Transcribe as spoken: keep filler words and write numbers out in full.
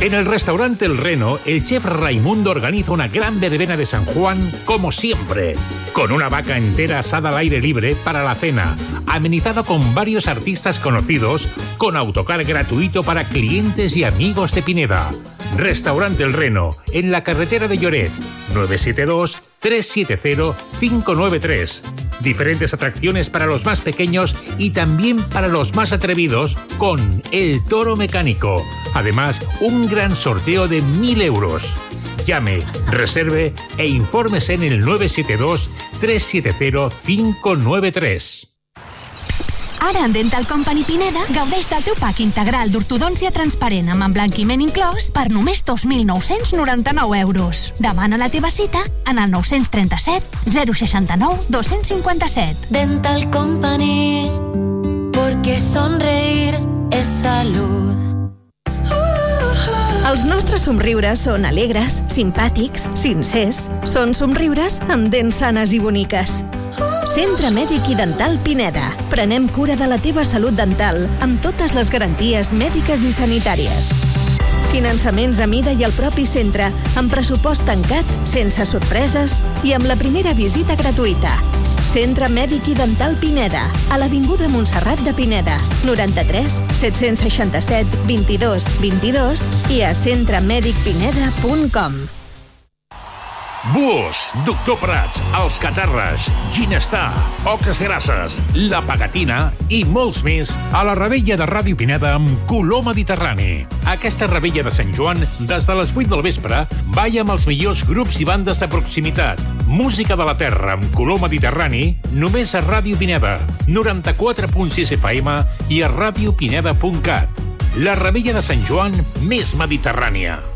En el restaurante El Reno, el chef Raimundo organiza una gran verbena de San Juan, como siempre, con una vaca entera asada al aire libre para la cena, amenizada con varios artistas conocidos, con autocar gratuito para clientes y amigos de Pineda. Restaurante El Reno, en la carretera de Lloret, nueve siete dos, tres siete cero, cinco nueve tres. Diferentes atracciones para los más pequeños y también para los más atrevidos con El Toro Mecánico. Además, un gran sorteo de mil euros. Llame, reserve e infórmese en el nueve siete dos, tres siete cero, cinco nueve tres. Ara en Dental Company Pineda gaudeix del teu pack integral d'ortodòncia transparent amb emblanquiment inclòs per només dos mil nou-cents noranta-nou euros. Demana la teva cita en el nou tres set, zero sis nou, dos cinc set. Dental Company, porque sonreír es salud. Els nostres somriures són alegres, simpàtics, sincers. Són somriures amb dents sanes i boniques. Centre Mèdic i Dental Pineda. Prenem cura de la teva salut dental amb totes les garanties mèdiques i sanitàries. Finançaments a mida i al propi centre, amb pressupost tancat, sense sorpreses i amb la primera visita gratuïta. Centre Mèdic i Dental Pineda, a l'Avinguda Montserrat de Pineda, noranta-tres, set-cents seixanta-set, vint-i-dos, vint-i-dos i a centre mèdic pineda punt com. Búhos, Doctor Prats, Els Catarres, Ginestar, Oques Grasses, La Pagatina i molts més a la Revetlla de Ràdio Pineda amb color mediterrani. Aquesta Revetlla de Sant Joan, des de les vuit del vespre, balla amb els millors grups i bandes de proximitat. Música de la terra amb color mediterrani només a Ràdio Pineda, noranta-quatre punt sis F M i a radiopineda punt cat. La Revetlla de Sant Joan més mediterrània.